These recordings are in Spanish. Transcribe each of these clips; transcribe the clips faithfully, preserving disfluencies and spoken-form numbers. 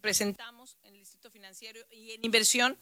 presentamos en el Distrito Financiero y en inversión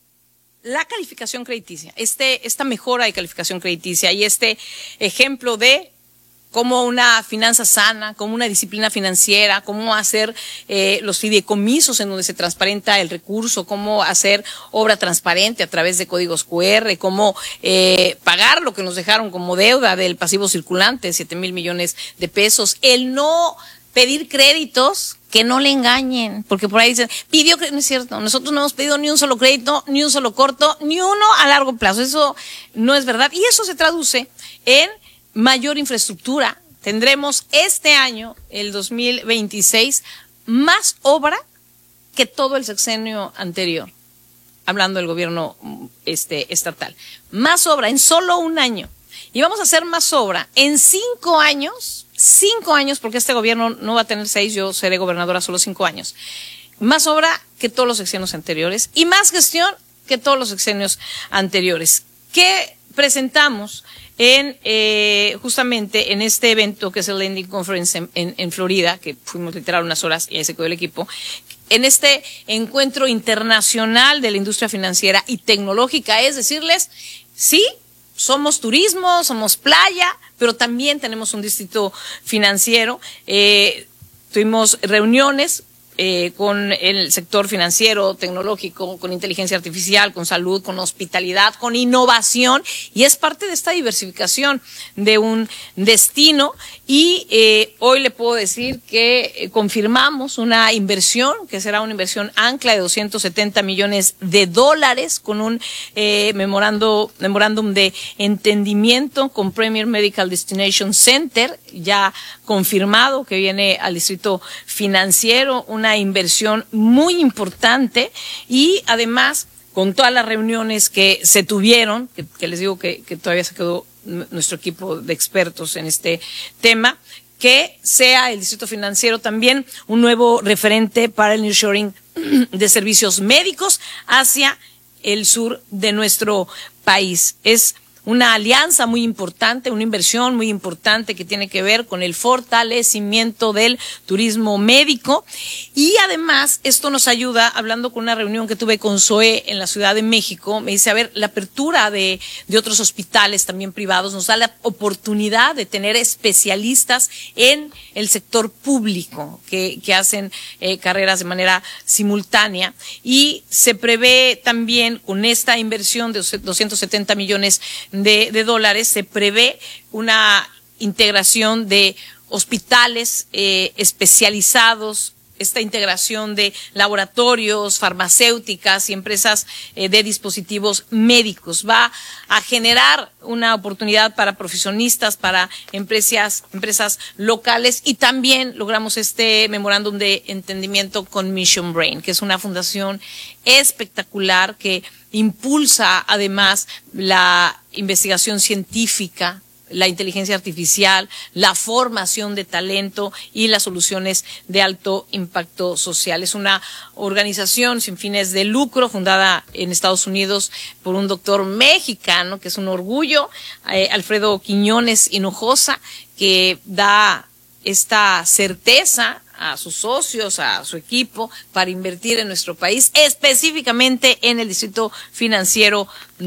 la calificación crediticia, este, esta mejora de calificación crediticia y este ejemplo de cómo una finanza sana, cómo una disciplina financiera, cómo hacer eh, los fideicomisos en donde se transparenta el recurso, cómo hacer obra transparente a través de códigos cu erre, cómo eh, pagar lo que nos dejaron como deuda del pasivo circulante, siete mil millones de pesos, el no pedir créditos que no le engañen, porque por ahí dicen, pidió crédito, no es cierto, nosotros no hemos pedido ni un solo crédito, ni un solo corto, ni uno a largo plazo, eso no es verdad, y eso se traduce en mayor infraestructura. Tendremos este año, el dos mil veintiséis, más obra que todo el sexenio anterior, hablando del gobierno este, estatal, más obra en solo un año, y vamos a hacer más obra en cinco años, cinco años, porque este gobierno no va a tener seis, yo seré gobernadora solo cinco años, más obra que todos los sexenios anteriores y más gestión que todos los sexenios anteriores. ¿Qué presentamos en eh, justamente en este evento que es el Lending Conference en, en, en Florida, que fuimos literal unas horas y ahí se quedó el equipo, en este encuentro internacional de la industria financiera y tecnológica? Es decirles, sí, somos turismo, somos playa, pero también tenemos un distrito financiero. Eh, tuvimos reuniones Eh, con el sector financiero, tecnológico, con inteligencia artificial, con salud, con hospitalidad, con innovación, y es parte de esta diversificación de un destino. Y eh, hoy le puedo decir que eh, confirmamos una inversión, que será una inversión ancla de doscientos setenta millones de dólares, con un eh, memorando, memorándum de entendimiento con Premier Medical Destination Center, ya confirmado, que viene al distrito financiero, una inversión muy importante, y además con todas las reuniones que se tuvieron, que, que les digo que, que todavía se quedó nuestro equipo de expertos en este tema, que sea el distrito financiero también un nuevo referente para el nearshoring de servicios médicos hacia el sur de nuestro país. Es una alianza muy importante, una inversión muy importante que tiene que ver con el fortalecimiento del turismo médico, y además esto nos ayuda, hablando con una reunión que tuve con S O E en la Ciudad de México, me dice, a ver, la apertura de, de otros hospitales también privados nos da la oportunidad de tener especialistas en el sector público que, que hacen eh, carreras de manera simultánea, y se prevé también con esta inversión de doscientos setenta millones De, de dólares, se prevé una integración de hospitales eh, especializados, esta integración de laboratorios, farmacéuticas y empresas eh, de dispositivos médicos. Va a generar una oportunidad para profesionistas, para empresas, empresas locales, y también logramos este memorándum de entendimiento con Mission Brain, que es una fundación espectacular que impulsa además la investigación científica, la inteligencia artificial, la formación de talento y las soluciones de alto impacto social. Es una organización sin fines de lucro fundada en Estados Unidos por un doctor mexicano, que es un orgullo, eh, Alfredo Quiñones Hinojosa, que da esta certeza a sus socios, a su equipo, para invertir en nuestro país, específicamente en el distrito financiero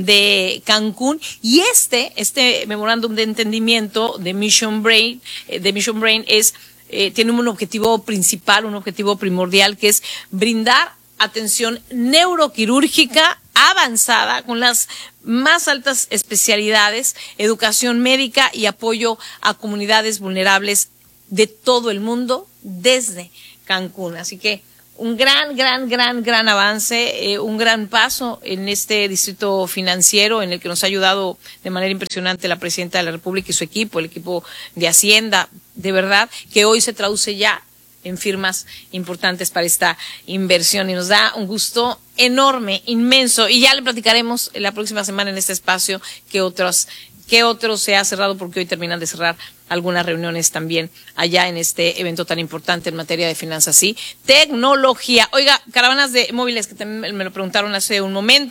de Cancún. Y este, este memorándum de entendimiento de Mission Brain, de Mission Brain es, eh, tiene un objetivo principal, un objetivo primordial, que es brindar atención neuroquirúrgica avanzada con las más altas especialidades, educación médica y apoyo a comunidades vulnerables de todo el mundo desde Cancún. Así que un gran, gran, gran, gran avance, eh, un gran paso en este distrito financiero en el que nos ha ayudado de manera impresionante la presidenta de la República y su equipo, el equipo de Hacienda, de verdad, que hoy se traduce ya en firmas importantes para esta inversión, y nos da un gusto enorme, inmenso, y ya le platicaremos la próxima semana en este espacio que otros ¿Qué otro se ha cerrado? Porque hoy terminan de cerrar algunas reuniones también allá en este evento tan importante en materia de finanzas y tecnología. Oiga, caravanas de móviles, que también me lo preguntaron hace un momento.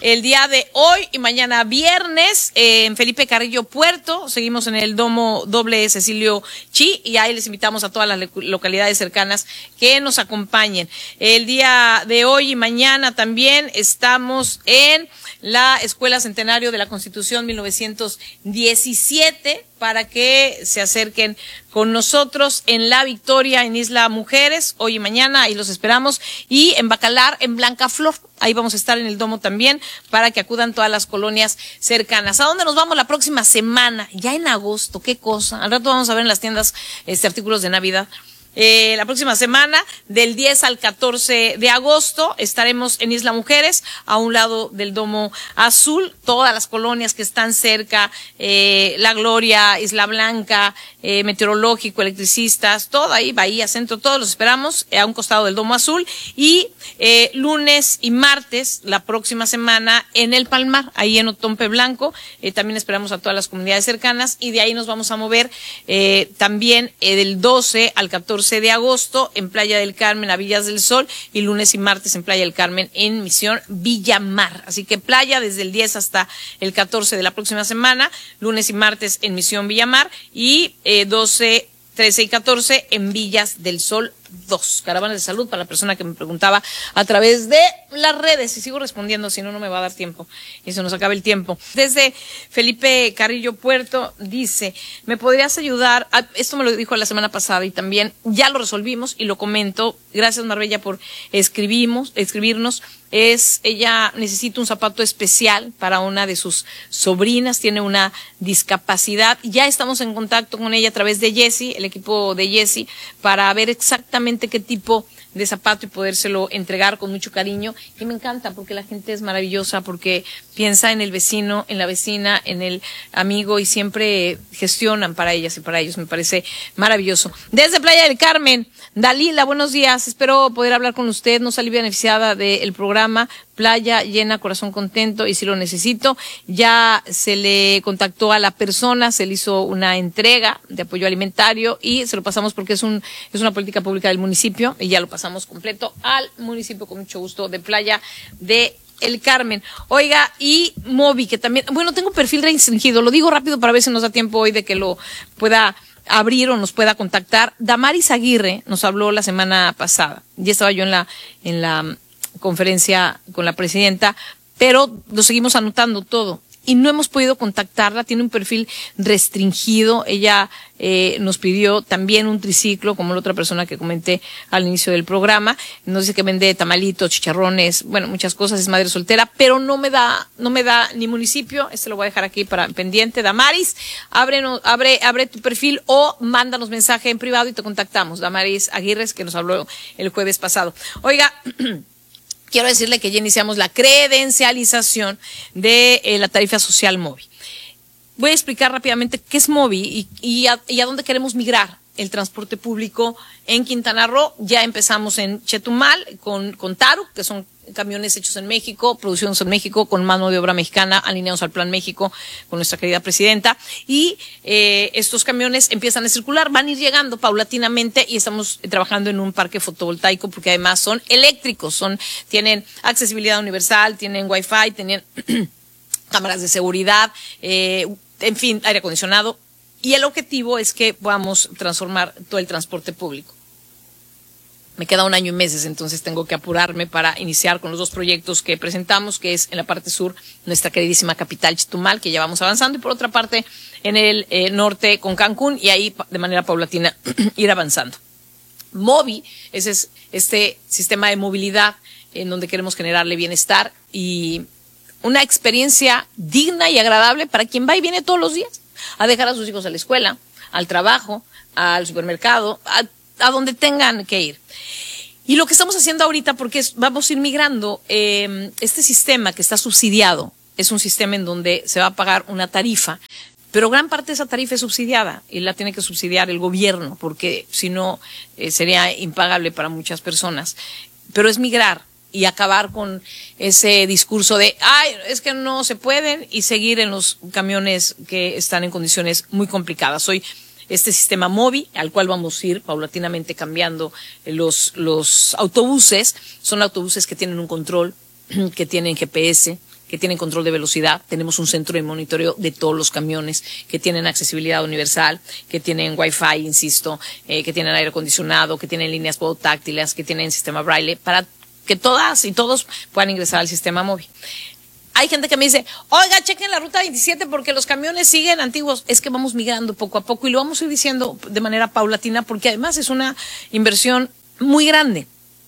el día de hoy y mañana viernes eh, en Felipe Carrillo Puerto. Seguimos en el Domo Doble Cecilio Chi y ahí les invitamos a todas las localidades cercanas que nos acompañen. El día de hoy y mañana también estamos en la Escuela Centenario de la Constitución mil novecientos diecisiete para que se acerquen con nosotros en La Victoria, en Isla Mujeres, hoy y mañana, ahí los esperamos, y en Bacalar, en Blancaflor, ahí vamos a estar en el Domo también, para que acudan todas las colonias cercanas. ¿A dónde nos vamos la próxima semana? Ya en agosto, qué cosa, al rato vamos a ver en las tiendas este artículos de Navidad. Eh, la próxima semana, del diez al catorce de agosto, estaremos en Isla Mujeres, a un lado del Domo Azul, todas las colonias que están cerca, eh, La Gloria, Isla Blanca, eh, Meteorológico, Electricistas, todo ahí, Bahía Centro, todos los esperamos eh, a un costado del Domo Azul, y eh, lunes y martes, la próxima semana, en El Palmar, ahí en Otompe Blanco, eh, también esperamos a todas las comunidades cercanas, y de ahí nos vamos a mover eh, también eh, del doce al catorce de agosto en Playa del Carmen, a Villas del Sol, y lunes y martes en Playa del Carmen en Misión Villamar. Así que playa desde el diez hasta el catorce de la próxima semana, lunes y martes en Misión Villamar, y eh, doce, trece y catorce en Villas del Sol dos. Caravanas de salud para la persona que me preguntaba a través de las redes, y sigo respondiendo, si no, no me va a dar tiempo y se nos acaba el tiempo. Desde Felipe Carrillo Puerto dice, ¿me podrías ayudar? Ah, esto me lo dijo la semana pasada y también ya lo resolvimos y lo comento. Gracias, Marbella, por escribimos, escribirnos. Es, ella necesita un zapato especial para una de sus sobrinas, tiene una discapacidad. Ya estamos en contacto con ella a través de Jessy, el equipo de Jessy, para ver exactamente qué tipo de zapato y podérselo entregar con mucho cariño, que me encanta porque la gente es maravillosa, porque piensa en el vecino, en la vecina, en el amigo y siempre gestionan para ellas y para ellos. Me parece maravilloso. Desde Playa del Carmen, Dalila, buenos días, espero poder hablar con usted, no salí beneficiada del programa, playa llena, corazón contento, y si lo necesito, ya se le contactó a la persona, se le hizo una entrega de apoyo alimentario y se lo pasamos porque es un es una política pública del municipio y ya lo pasamos completo al municipio con mucho gusto de Playa de El Carmen. Oiga, y Moby, que también, bueno, tengo perfil restringido, lo digo rápido para ver si nos da tiempo hoy de que lo pueda abrir o nos pueda contactar. Damaris Aguirre nos habló la semana pasada, ya estaba yo en la en la conferencia con la presidenta, pero lo seguimos anotando todo y no hemos podido contactarla, tiene un perfil restringido. Ella eh, nos pidió también un triciclo, como la otra persona que comenté al inicio del programa, nos dice que vende tamalitos, chicharrones, bueno, muchas cosas, es madre soltera, pero no me da, no me da ni municipio. Este lo voy a dejar aquí para pendiente. Damaris, abre, abre, abre tu perfil o mándanos mensaje en privado y te contactamos. Damaris Aguirre, que nos habló el jueves pasado. Oiga, quiero decirle que ya iniciamos la credencialización de eh, la tarifa social Moby. Voy a explicar rápidamente qué es Moby y, y, a, y a dónde queremos migrar el transporte público en Quintana Roo. Ya empezamos en Chetumal con, con Taru, que son camiones hechos en México, producidos en México, con mano de obra mexicana, alineados al Plan México, con nuestra querida presidenta. Y eh, estos camiones empiezan a circular, van a ir llegando paulatinamente y estamos trabajando en un parque fotovoltaico porque además son eléctricos, son tienen accesibilidad universal, tienen wifi, tienen cámaras de seguridad, eh, en fin, aire acondicionado. Y el objetivo es que podamos transformar todo el transporte público. Me queda un año y meses, entonces tengo que apurarme para iniciar con los dos proyectos que presentamos, que es en la parte sur, nuestra queridísima capital Chetumal, que ya vamos avanzando, y por otra parte en el eh, norte con Cancún, y ahí de manera paulatina ir avanzando. Moby, ese es este sistema de movilidad en donde queremos generarle bienestar y una experiencia digna y agradable para quien va y viene todos los días a dejar a sus hijos a la escuela, al trabajo, al supermercado, a, a donde tengan que ir. Y lo que estamos haciendo ahorita, porque es, vamos a ir migrando, eh, este sistema que está subsidiado, es un sistema en donde se va a pagar una tarifa, pero gran parte de esa tarifa es subsidiada y la tiene que subsidiar el gobierno, porque si no eh, sería impagable para muchas personas. Pero es migrar y acabar con ese discurso de, ay, es que no se pueden, y seguir en los camiones que están en condiciones muy complicadas. Hoy este sistema Moby, al cual vamos a ir paulatinamente cambiando los, los autobuses, son autobuses que tienen un control, que tienen G P S, que tienen control de velocidad. Tenemos un centro de monitoreo de todos los camiones que tienen accesibilidad universal, que tienen Wi-Fi, insisto, eh, que tienen aire acondicionado, que tienen líneas podotáctiles, que tienen sistema braille, para que todas y todos puedan ingresar al sistema móvil. Hay gente que me dice, oiga, chequen la ruta veintisiete porque los camiones siguen antiguos. Es que vamos migrando poco a poco y lo vamos a ir diciendo de manera paulatina porque además es una inversión muy grande,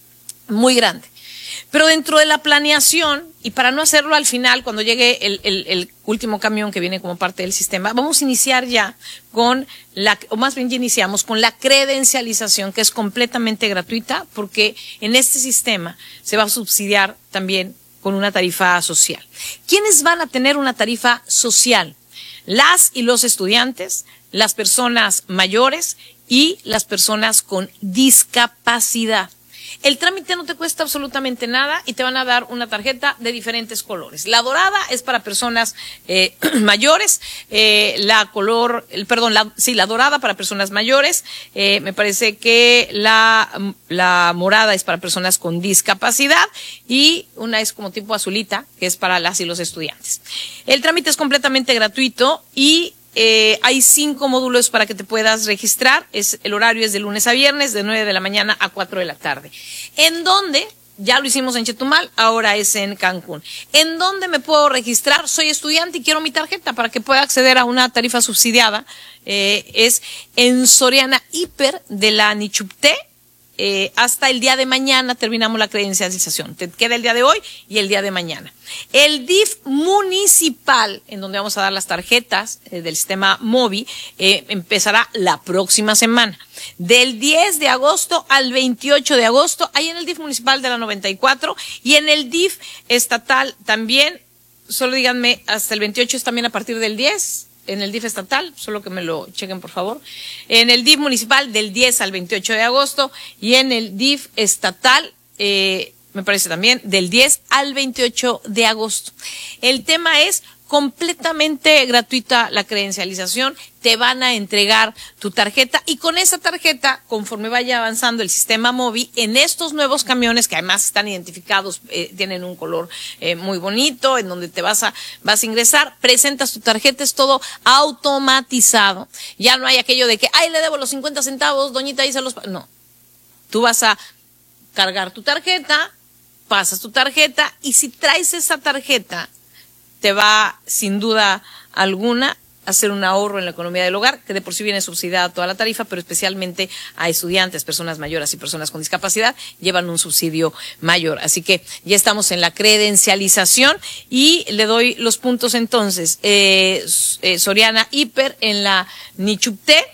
muy grande. Pero dentro de la planeación, y para no hacerlo al final, cuando llegue el, el, el último camión que viene como parte del sistema, vamos a iniciar ya con la, o más bien ya iniciamos con la credencialización, que es completamente gratuita, porque en este sistema se va a subsidiar también con una tarifa social. ¿Quiénes van a tener una tarifa social? Las y los estudiantes, las personas mayores y las personas con discapacidad. El trámite no te cuesta absolutamente nada y te van a dar una tarjeta de diferentes colores. La dorada es para personas eh, mayores, eh, la color, el, perdón, la, sí, la dorada para personas mayores, eh, me parece que la, la morada es para personas con discapacidad y una es como tipo azulita, que es para las y los estudiantes. El trámite es completamente gratuito y Eh, hay cinco módulos para que te puedas registrar. Es, el horario es de lunes a viernes, de nueve de la mañana a cuatro de la tarde. ¿En dónde? Ya lo hicimos en Chetumal, ahora es en Cancún. ¿En dónde me puedo registrar? Soy estudiante y quiero mi tarjeta para que pueda acceder a una tarifa subsidiada. Eh, es en Soriana Hiper de la Nichupté. Eh, hasta el día de mañana terminamos la credencialización. Te queda el día de hoy y el día de mañana. El D I F municipal, en donde vamos a dar las tarjetas eh, del sistema móvil, eh, empezará la próxima semana. Del diez de agosto al veintiocho de agosto, ahí en el D I F municipal de la noventa y cuatro y en el D I F estatal también, solo díganme, hasta el veintiocho es también a partir del diez. En el D I F estatal, solo que me lo chequen por favor, en el D I F municipal del diez al veintiocho de agosto y en el D I F estatal, eh, me parece también, del diez al veintiocho de agosto. El tema es completamente gratuita la credencialización, te van a entregar tu tarjeta y con esa tarjeta, conforme vaya avanzando el sistema móvil, en estos nuevos camiones que además están identificados, eh, tienen un color eh, muy bonito, en donde te vas a, vas a ingresar, presentas tu tarjeta, es todo automatizado. Ya no hay aquello de que, ay, le debo los cincuenta centavos, doñita, ahí se los... No, tú vas a cargar tu tarjeta, pasas tu tarjeta y si traes esa tarjeta, te va, sin duda alguna, a hacer un ahorro en la economía del hogar, que de por sí viene subsidiada toda la tarifa, pero especialmente a estudiantes, personas mayores y personas con discapacidad, llevan un subsidio mayor. Así que ya estamos en la credencialización y le doy los puntos entonces. Eh, eh, Soriana Hiper en la Nichupté,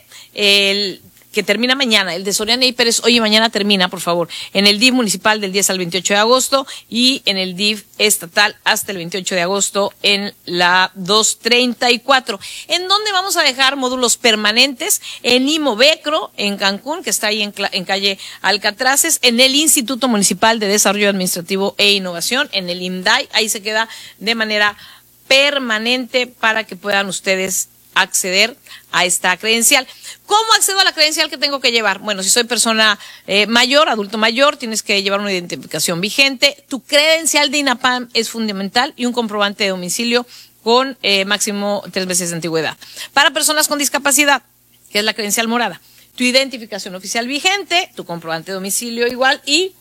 el que termina mañana, el de Soriana Hiper es hoy y mañana termina, por favor, en el D I F municipal del diez al veintiocho de agosto y en el D I F estatal hasta el veintiocho de agosto en la doscientos treinta y cuatro. ¿En dónde vamos a dejar módulos permanentes? En Imovecro, en Cancún, que está ahí en, en calle Alcatraces, en el Instituto Municipal de Desarrollo Administrativo e Innovación, en el I M D A I, ahí se queda de manera permanente para que puedan ustedes acceder a esta credencial. ¿Cómo accedo a la credencial que tengo que llevar? Bueno, si soy persona eh, mayor, adulto mayor, tienes que llevar una identificación vigente. Tu credencial de INAPAM es fundamental y un comprobante de domicilio con eh, máximo tres meses de antigüedad. Para personas con discapacidad, que es la credencial morada, tu identificación oficial vigente, tu comprobante de domicilio igual y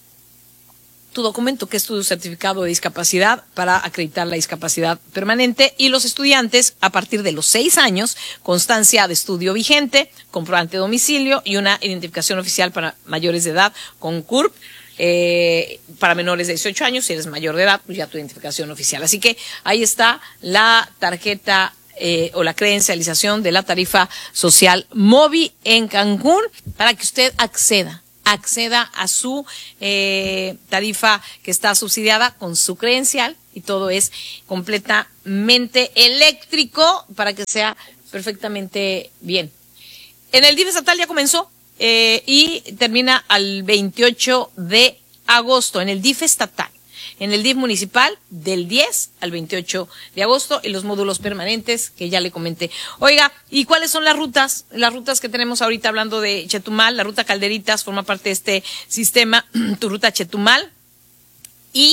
tu documento, que es tu certificado de discapacidad para acreditar la discapacidad permanente, y los estudiantes a partir de los seis años, constancia de estudio vigente, comprobante de domicilio y una identificación oficial para mayores de edad con C U R P, eh, para menores de dieciocho años, si eres mayor de edad, pues ya tu identificación oficial. Así que ahí está la tarjeta eh, o la credencialización de la tarifa social móvil en Cancún para que usted acceda. acceda a su eh, tarifa que está subsidiada con su credencial y todo es completamente eléctrico para que sea perfectamente bien. En el D I F estatal ya comenzó eh, y termina al veintiocho de agosto en el D I F estatal. En el D I F municipal del diez al veintiocho de agosto y los módulos permanentes que ya le comenté. Oiga, ¿y cuáles son las rutas? Las rutas que tenemos ahorita hablando de Chetumal, la ruta Calderitas forma parte de este sistema, tu ruta Chetumal y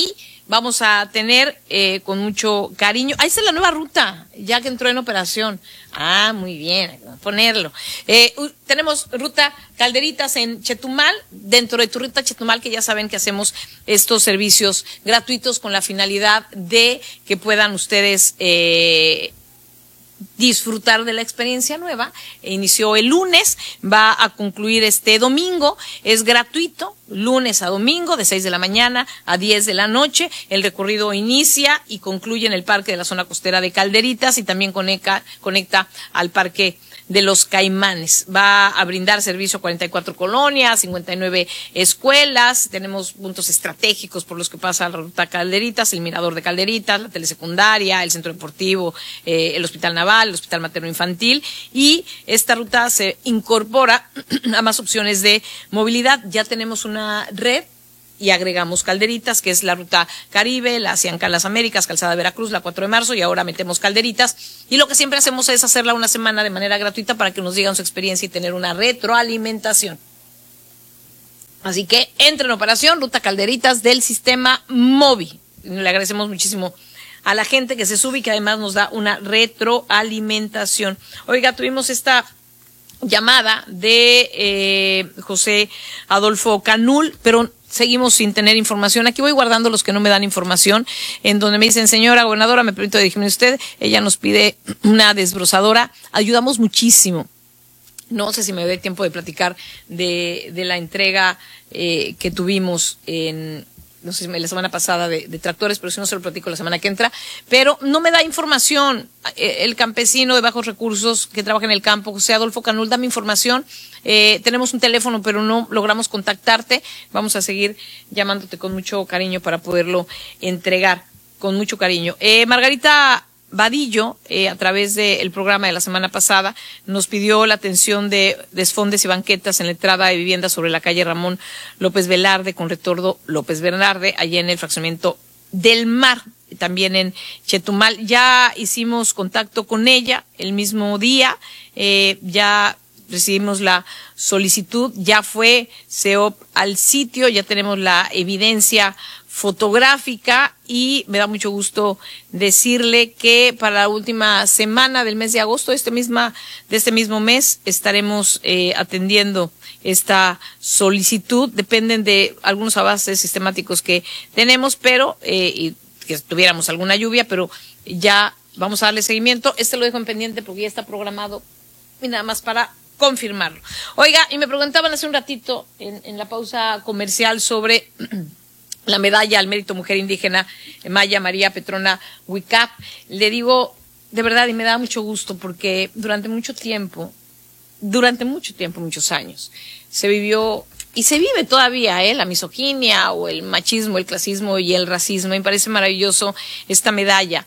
vamos a tener eh, con mucho cariño. Ahí está la nueva ruta, ya que entró en operación. Ah, muy bien, ponerlo. Eh, uh, tenemos ruta Calderitas en Chetumal, dentro de tu ruta Chetumal, que ya saben que hacemos estos servicios gratuitos con la finalidad de que puedan ustedes eh, disfrutar de la experiencia nueva. Inició el lunes, va a concluir este domingo, es gratuito, lunes a domingo, de seis de la mañana a diez de la noche. El recorrido inicia y concluye en el parque de la zona costera de Calderitas y también conecta, conecta al parque de los Caimanes. Va a brindar servicio a cuarenta y cuatro colonias, cincuenta y nueve escuelas. Tenemos puntos estratégicos por los que pasa la ruta Calderitas, el mirador de Calderitas, la telesecundaria, el centro deportivo, eh, el hospital naval, el hospital materno infantil, y esta ruta se incorpora a más opciones de movilidad. Ya tenemos una red y agregamos Calderitas, que es la ruta Caribe, la Cianca Las Américas, Calzada Veracruz, la cuatro de marzo, y ahora metemos Calderitas. Y lo que siempre hacemos es hacerla una semana de manera gratuita para que nos digan su experiencia y tener una retroalimentación. Así que entra en operación ruta Calderitas del sistema MOVI. Le agradecemos muchísimo a la gente que se sube y que además nos da una retroalimentación. Oiga, tuvimos esta llamada de eh, José Adolfo Canul, pero seguimos sin tener información. Aquí voy guardando los que no me dan información, en donde me dicen: señora gobernadora, me permito dirigirme a usted. Ella nos pide una desbrozadora. Ayudamos muchísimo. No sé si me dé tiempo de platicar de, de la entrega eh, que tuvimos en, no sé si me, la semana pasada de, de tractores, pero si no se lo platico la semana que entra. Pero no me da información. El campesino de bajos recursos que trabaja en el campo, José Adolfo Canul, dame información. Eh, tenemos un teléfono, pero no logramos contactarte. Vamos a seguir llamándote con mucho cariño para poderlo entregar con mucho cariño. Eh, Margarita Vadillo, eh, a través del programa de la semana pasada, nos pidió la atención de desfondes y banquetas en la entrada de vivienda sobre la calle Ramón López Velarde con retorno López Velarde, allá en el fraccionamiento del Mar, también en Chetumal. Ya hicimos contacto con ella el mismo día, eh, ya recibimos la solicitud, ya fue C E O P al sitio, ya tenemos la evidencia fotográfica y me da mucho gusto decirle que para la última semana del mes de agosto de este, misma, de este mismo mes estaremos eh, atendiendo esta solicitud. Dependen de algunos avances sistemáticos que tenemos, pero eh, y que tuviéramos alguna lluvia, pero ya vamos a darle seguimiento. Este lo dejo en pendiente porque ya está programado y nada más para confirmarlo. Oiga, y me preguntaban hace un ratito en, en la pausa comercial sobre la medalla al mérito mujer indígena Maya María Petrona Huicap. Le digo de verdad, y me da mucho gusto, porque durante mucho tiempo, durante mucho tiempo, muchos años, se vivió y se vive todavía ¿eh? la misoginia o el machismo, el clasismo y el racismo. Me parece maravilloso esta medalla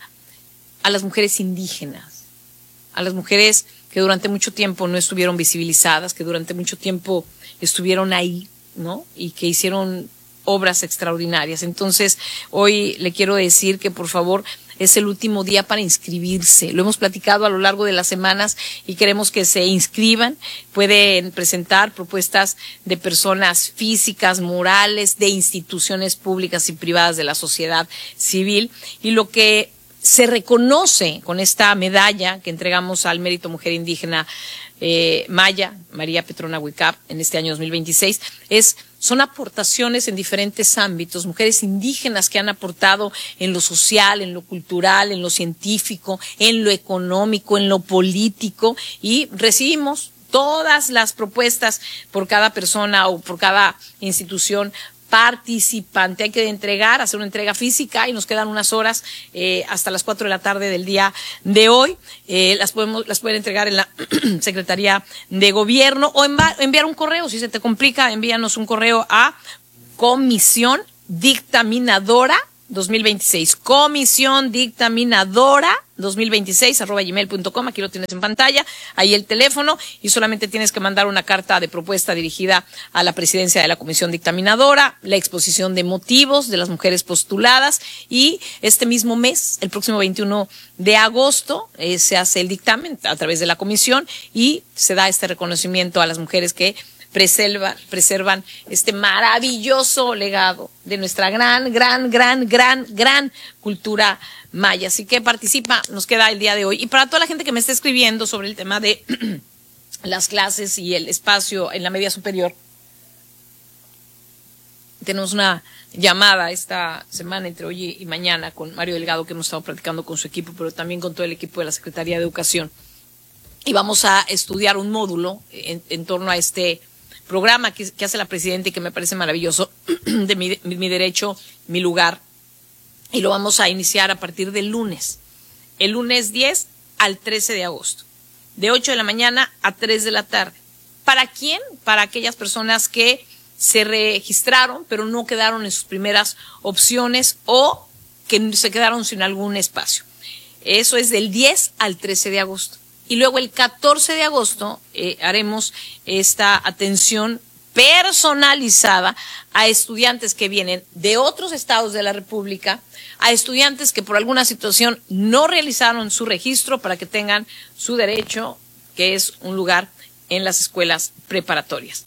a las mujeres indígenas, a las mujeres que durante mucho tiempo no estuvieron visibilizadas, que durante mucho tiempo estuvieron ahí, ¿no? Y que hicieron obras extraordinarias. Entonces, hoy le quiero decir que por favor es el último día para inscribirse. Lo hemos platicado a lo largo de las semanas y queremos que se inscriban. Pueden presentar propuestas de personas físicas, morales, de instituciones públicas y privadas de la sociedad civil. Y lo que se reconoce con esta medalla que entregamos al mérito mujer indígena eh, Maya María Petrona Huicap en este año dos mil veintiséis es son aportaciones en diferentes ámbitos, mujeres indígenas que han aportado en lo social, en lo cultural, en lo científico, en lo económico, en lo político, y recibimos todas las propuestas por cada persona o por cada institución participante. Hay que entregar, hacer una entrega física y nos quedan unas horas eh, hasta las cuatro de la tarde del día de hoy. Eh, las podemos, las pueden entregar en la Secretaría de Gobierno o enva, enviar un correo. Si se te complica, envíanos un correo a Comisión Dictaminadora dos mil veintiséis. Comisión Dictaminadora dos mil veintiséis arroba gmail punto com. Aquí lo tienes en pantalla, ahí el teléfono, y solamente tienes que mandar una carta de propuesta dirigida a la presidencia de la Comisión Dictaminadora, la exposición de motivos de las mujeres postuladas, y este mismo mes, el próximo veintiuno de agosto, eh, se hace el dictamen a través de la comisión y se da este reconocimiento a las mujeres que preserva, preservan este maravilloso legado de nuestra gran, gran, gran, gran, gran cultura maya. Así que participa, nos queda el día de hoy. Y para toda la gente que me está escribiendo sobre el tema de las clases y el espacio en la media superior, tenemos una llamada esta semana entre hoy y mañana con Mario Delgado, que hemos estado practicando con su equipo, pero también con todo el equipo de la Secretaría de Educación. Y vamos a estudiar un módulo en, en torno a este programa que, que hace la presidenta y que me parece maravilloso, de mi, mi derecho, mi lugar. Y lo vamos a iniciar a partir del lunes, el lunes diez al trece de agosto, de ocho de la mañana a tres de la tarde. ¿Para quién? Para aquellas personas que se registraron, pero no quedaron en sus primeras opciones o que se quedaron sin algún espacio. Eso es del diez al trece de agosto. Y luego el catorce de agosto eh, haremos esta atención personalizada a estudiantes que vienen de otros estados de la República, a estudiantes que por alguna situación no realizaron su registro para que tengan su derecho, que es un lugar en las escuelas preparatorias.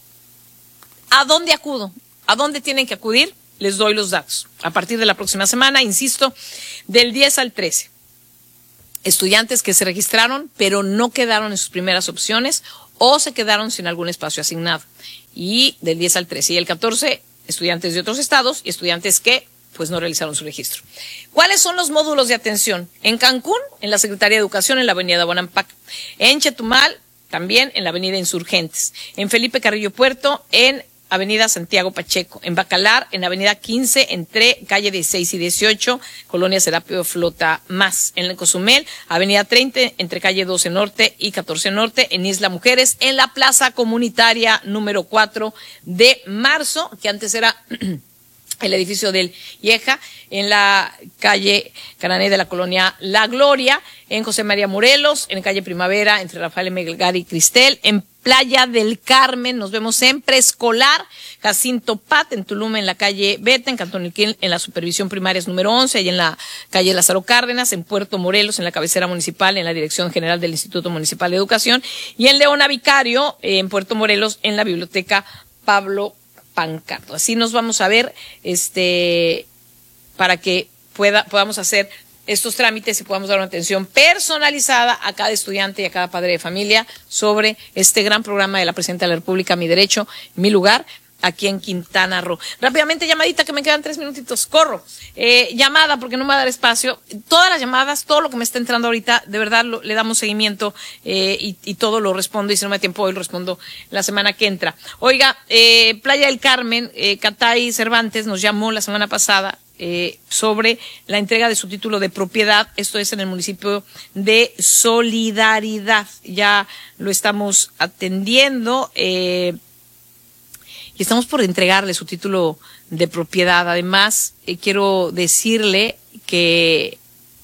¿A dónde acudo? ¿A dónde tienen que acudir? Les doy los datos. A partir de la próxima semana, insisto, del diez al trece. Estudiantes que se registraron, pero no quedaron en sus primeras opciones o se quedaron sin algún espacio asignado. Y del diez al trece. Y el catorce, estudiantes de otros estados y estudiantes que pues no realizaron su registro. ¿Cuáles son los módulos de atención? En Cancún, en la Secretaría de Educación, en la avenida Bonampak. En Chetumal, también en la avenida Insurgentes. En Felipe Carrillo Puerto, en avenida Santiago Pacheco. En Bacalar, en avenida quince, entre calle dieciséis y dieciocho, colonia Serapio Flota Más. En Cozumel, avenida treinta, entre calle doce Norte y catorce Norte. En Isla Mujeres, en la plaza comunitaria número cuatro de marzo, que antes era el edificio del IEJA, en la calle Carané de la colonia La Gloria, en José María Morelos, en calle Primavera, entre Rafael Melgar y Cristel, en Playa del Carmen, nos vemos en Preescolar, Jacinto Pat, en Tulum, en la calle Beta, en Cantón Ilquín, en la Supervisión Primaria es número once, y en la calle Lázaro Cárdenas, en Puerto Morelos, en la cabecera municipal, en la Dirección General del Instituto Municipal de Educación, y en Leona Vicario, en Puerto Morelos, en la Biblioteca Pablo Pancardo. Así nos vamos a ver, este, para que pueda, podamos hacer estos trámites y podamos dar una atención personalizada a cada estudiante y a cada padre de familia sobre este gran programa de la Presidenta de la República, Mi Derecho, Mi Lugar, aquí en Quintana Roo. Rápidamente, llamadita, que me quedan tres minutitos, corro. Eh, llamada, porque no me va a dar espacio. Todas las llamadas, todo lo que me está entrando ahorita, de verdad lo, le damos seguimiento eh, y, y todo lo respondo, y si no me da tiempo hoy lo respondo la semana que entra. Oiga, eh, Playa del Carmen, eh, Catay Cervantes nos llamó la semana pasada eh, sobre la entrega de su título de propiedad. Esto es en el municipio de Solidaridad. Ya lo estamos atendiendo, eh, y estamos por entregarle su título de propiedad. Además, eh, quiero decirle que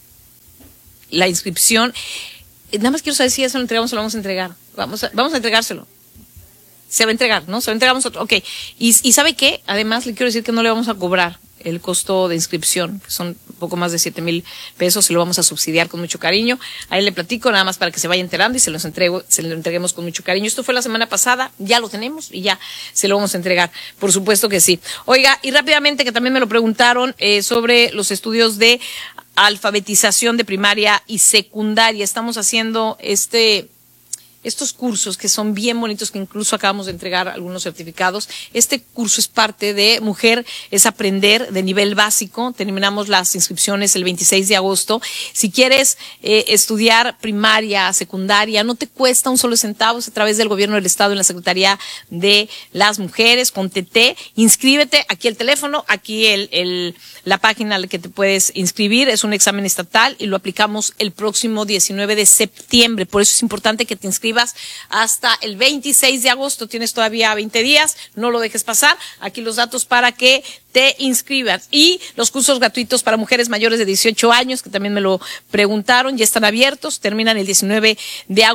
la inscripción, eh, nada más quiero saber si ya se lo entregamos o lo vamos a entregar. Vamos a, vamos a entregárselo. Se va a entregar, ¿no? Se va a entregar nosotros. Ok. Y, y ¿sabe qué? Además, le quiero decir que no le vamos a cobrar el costo de inscripción, que son un poco más de siete mil pesos, y lo vamos a subsidiar con mucho cariño. Ahí le platico, nada más para que se vaya enterando y se los entrego, se lo entreguemos con mucho cariño. Esto fue la semana pasada, ya lo tenemos y ya se lo vamos a entregar. Por supuesto que sí. Oiga, y rápidamente, que también me lo preguntaron eh, sobre los estudios de alfabetización de primaria y secundaria. Estamos haciendo este estos cursos que son bien bonitos, que incluso acabamos de entregar algunos certificados. Este curso es parte de Mujer es Aprender, de nivel básico. Terminamos las inscripciones el veintiséis de agosto. Si quieres eh, estudiar primaria, secundaria, no te cuesta un solo centavo, es a través del Gobierno del Estado en la Secretaría de las Mujeres, con T T. Inscríbete, aquí el teléfono, aquí el, el la página a la que te puedes inscribir. Es un examen estatal y lo aplicamos el próximo diecinueve de septiembre. Por eso es importante que te inscribas hasta el veintiséis de agosto. Tienes todavía veinte días, no lo dejes pasar. Aquí los datos para que te inscribas. Y los cursos gratuitos para mujeres mayores de dieciocho años, que también me lo preguntaron, ya están abiertos, terminan el diecinueve de agosto.